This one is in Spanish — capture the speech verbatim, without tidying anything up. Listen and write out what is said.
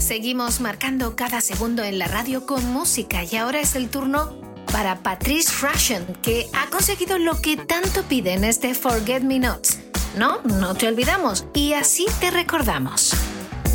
Seguimos marcando cada segundo en la radio con música y ahora es el turno para Patrice Rushen, que ha conseguido lo que tanto pide en este Forget Me Nots. No, no te olvidamos y así te recordamos.